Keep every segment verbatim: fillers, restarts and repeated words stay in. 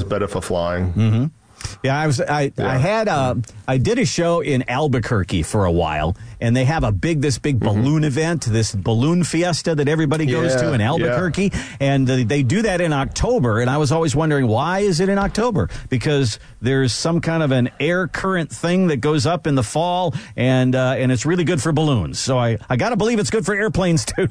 better for flying. Mm-hmm. Yeah, I was. I, Yeah. I had. A, I did a show in Albuquerque for a while, and they have a big, this big Mm-hmm. balloon event, this balloon fiesta that everybody goes Yeah, to in Albuquerque, and uh, they do that in October. And I was always wondering, why is it in October? Because there's some kind of an air current thing that goes up in the fall, and uh, and it's really good for balloons. So I I got to believe it's good for airplanes too.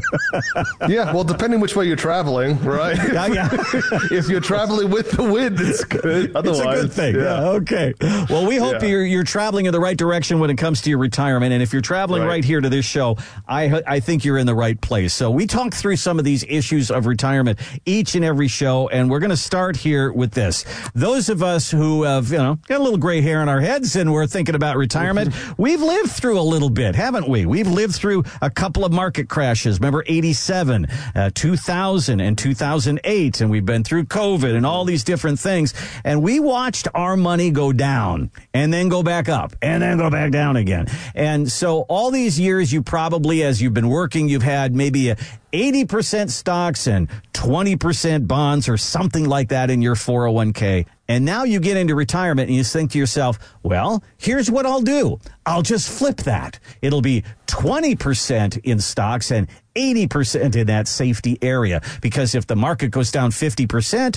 Yeah, well, depending which way you're traveling, right? Yeah, yeah. If you're traveling with the wind, it's good. Otherwise, It's a good thing. Yeah. yeah. Okay. Well, we hope Yeah. you're you're traveling in the right direction when it comes to your retirement. And if you're traveling right, Right. here to this show, I I think you're in the right place. So we talk through some of these issues of retirement each and every show, and we're going to start here with this. Those of us who have, you know, got a little gray hair on our heads and we're thinking about retirement, we've lived through a little bit, haven't we? We've lived through a couple of market crashes. Remember eighty-seven, uh, two thousand, and two thousand eight, and we've been through COVID and all these different things, and we watched our money go down and then go back up and then go back down again. And so all these years, you probably, as you've been working, you've had maybe a eighty percent stocks and twenty percent bonds or something like that in your four oh one k. And now you get into retirement and you think to yourself, well, here's what I'll do. I'll just flip that. It'll be twenty percent in stocks and eighty percent in that safety area. Because if the market goes down fifty percent,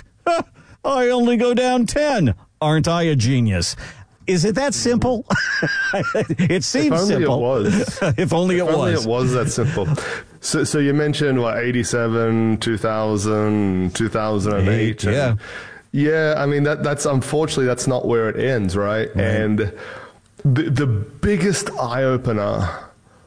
I only go down ten. Aren't I a genius? Is it that simple? It seems if only simple. It was. if only if it only was. it was that simple. So, so you mentioned what eighty-seven, two thousand, two thousand eight. Eight, yeah. And, yeah, I mean that that's unfortunately that's not where it ends, right? Right. And the the biggest eye opener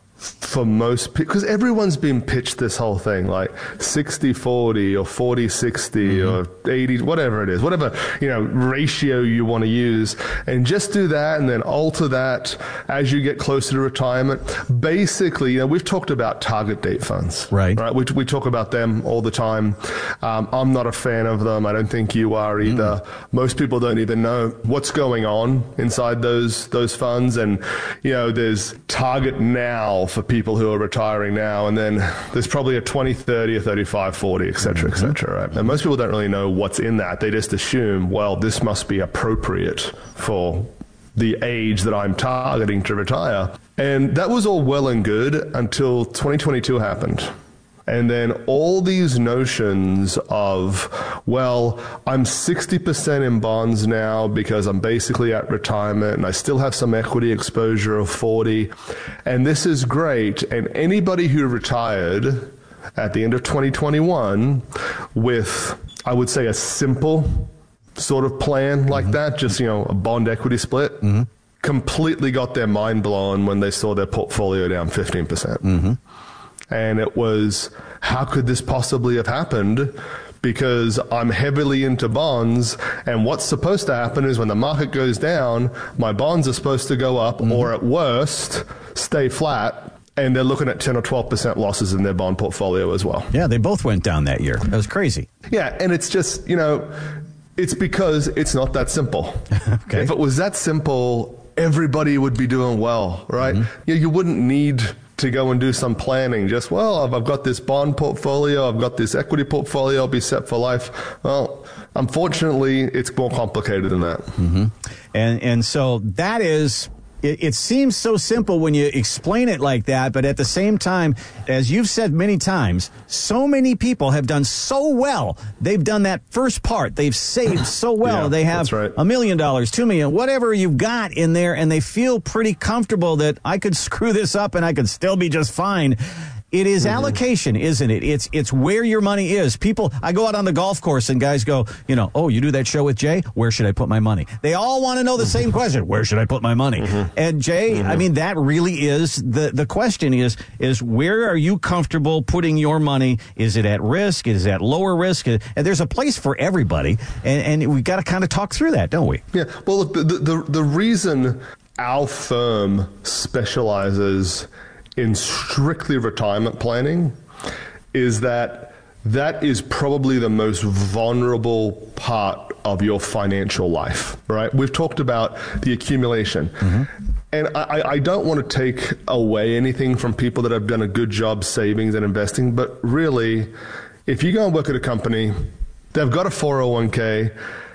for most people, because everyone's been pitched this whole thing like sixty forty or forty sixty mm-hmm. or eighty, whatever it is, whatever, you know, ratio you want to use, and just do that and then alter that as you get closer to retirement. Basically, you know, we've talked about target date funds, right? Right. We, we talk about them all the time. Um, I'm not a fan of them. I don't think you are either. Mm. Most people don't even know what's going on inside those those funds, and you know, there's target now for people who are retiring now, and then there's probably a twenty thirty, a thirty-five forty, et cetera, et cetera, right? And most people don't really know what's in that. They just assume, well, this must be appropriate for the age that I'm targeting to retire. And that was all well and good until twenty twenty-two happened. And then all these notions of, well, I'm sixty percent in bonds now because I'm basically at retirement and I still have some equity exposure of forty. And this is great. And anybody who retired at the end of twenty twenty-one with, I would say, a simple sort of plan like mm-hmm. that, just, you know, a bond equity split, mm-hmm. completely got their mind blown when they saw their portfolio down fifteen percent. Mm-hmm. And it was, how could this possibly have happened? Because I'm heavily into bonds, and what's supposed to happen is when the market goes down, my bonds are supposed to go up, mm-hmm. or at worst, stay flat, and they're looking at ten or twelve percent losses in their bond portfolio as well. Yeah, they both went down that year. That was crazy. Yeah, and it's just, you know, it's because it's not that simple. Okay. If it was that simple, everybody would be doing well, right? Mm-hmm. Yeah, you wouldn't need to go and do some planning. Just, well, I've, I've got this bond portfolio, I've got this equity portfolio, I'll be set for life. Well, unfortunately, it's more complicated than that. Mm-hmm. And and so that is, it, it seems so simple when you explain it like that, but at the same time, as you've said many times, so many people have done so well. They've done that first part. They've saved so well. Yeah, they have right. a million dollars, two million, whatever you've got in there, and they feel pretty comfortable that I could screw this up and I could still be just fine. It is mm-hmm. allocation, isn't it? It's it's where your money is. People, I go out on the golf course and guys go, you know, oh, you do that show with Jay? Where should I put my money? They all want to know the same question. Where should I put my money? Mm-hmm. And Jay, mm-hmm. I mean, that really is the, the question is, is where are you comfortable putting your money? Is it at risk? Is it at lower risk? And there's a place for everybody. And, and we've got to kind of talk through that, don't we? Yeah. Well, look, the, the, the reason our firm specializes in strictly retirement planning is that that is probably the most vulnerable part of your financial life, right? We've talked about the accumulation. Mm-hmm. And I, I don't want to take away anything from people that have done a good job savings and investing, but really, if you go and work at a company, they've got a four oh one k,